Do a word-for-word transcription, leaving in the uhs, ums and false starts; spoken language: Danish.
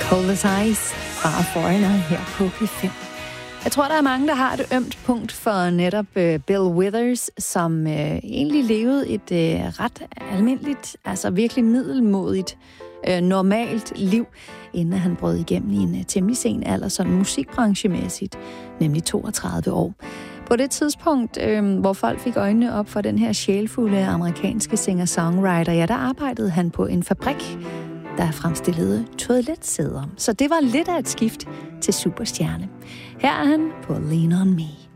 Hold Us Eyes fra Foreigner her på P fem. Jeg tror, der er mange, der har et ømt punkt for netop uh, Bill Withers, som uh, egentlig levede et uh, ret almindeligt, altså virkelig middelmådigt, uh, normalt liv, inden han brød igennem i en uh, temmelig sen alder, sådan musikbranchemæssigt, nemlig toogtredive år. På det tidspunkt, øh, hvor folk fik øjnene op for den her sjælfulde amerikanske singer-songwriter, ja, der arbejdede han på en fabrik, der fremstillede toiletsæder. Så det var lidt af et skift til superstjerne. Her er han på Lean On Me.